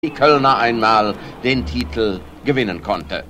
die Kölner einmal den Titel gewinnen konnte.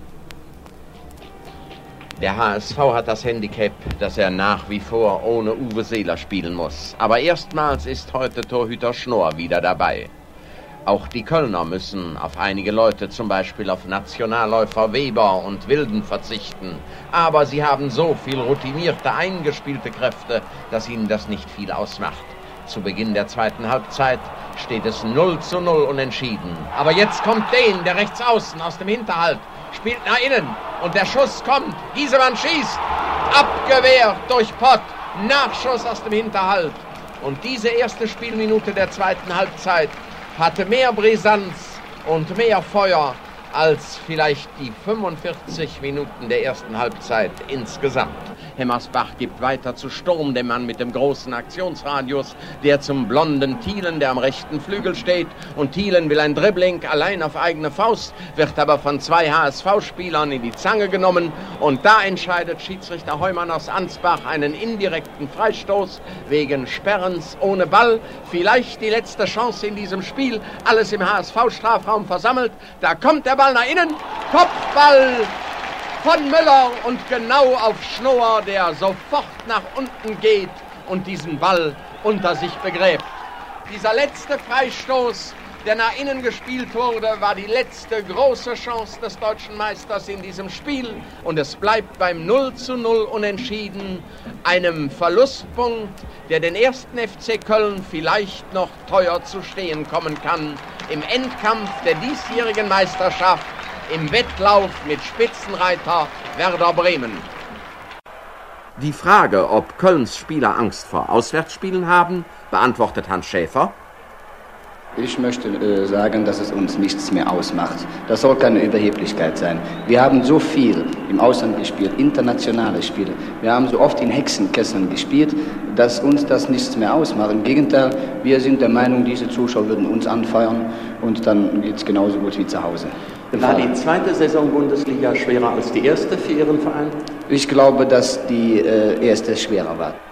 Der HSV hat das Handicap, dass er nach wie vor ohne Uwe Seeler spielen muss. Aber erstmals ist heute Torhüter Schnorr wieder dabei. Auch die Kölner müssen auf einige Leute, zum Beispiel auf Nationalläufer Weber und Wilden, verzichten. Aber sie haben so viel routinierte, eingespielte Kräfte, dass ihnen das nicht viel ausmacht. Zu Beginn der zweiten Halbzeit steht es 0:0 unentschieden. Aber jetzt kommt Dehn, der rechts außen aus dem Hinterhalt, spielt nach innen und der Schuss kommt. Giesemann schießt, abgewehrt durch Pott, Nachschuss aus dem Hinterhalt. Und diese erste Spielminute der zweiten Halbzeit hatte mehr Brisanz und mehr Feuer als vielleicht die 45 Minuten der ersten Halbzeit insgesamt. Hemmersbach gibt weiter zu Sturm, dem Mann mit dem großen Aktionsradius, der zum blonden Thielen, der am rechten Flügel steht. Und Thielen will ein Dribbling allein auf eigene Faust, wird aber von zwei HSV-Spielern in die Zange genommen. Und da entscheidet Schiedsrichter Heumann aus Ansbach einen indirekten Freistoß wegen Sperrens ohne Ball. Vielleicht die letzte Chance in diesem Spiel. Alles im HSV-Strafraum versammelt. Da kommt der Ball nach innen. Kopfball von Müller und genau auf Schnorr, der sofort nach unten geht und diesen Ball unter sich begräbt. Dieser letzte Freistoß, der nach innen gespielt wurde, war die letzte große Chance des deutschen Meisters in diesem Spiel. Und es bleibt beim 0:0 unentschieden, einem Verlustpunkt, der den ersten FC Köln vielleicht noch teuer zu stehen kommen kann im Endkampf der diesjährigen Meisterschaft, im Wettlauf mit Spitzenreiter Werder Bremen. Die Frage, ob Kölns Spieler Angst vor Auswärtsspielen haben, beantwortet Hans Schäfer. Ich möchte sagen, dass es uns nichts mehr ausmacht. Das soll keine Überheblichkeit sein. Wir haben so viel im Ausland gespielt, internationale Spiele. Wir haben so oft in Hexenkesseln gespielt, dass uns das nichts mehr ausmacht. Im Gegenteil, wir sind der Meinung, diese Zuschauer würden uns anfeuern und dann geht es genauso gut wie zu Hause. War die zweite Saison Bundesliga schwerer als die erste für Ihren Verein? Ich glaube, dass die erste schwerer war.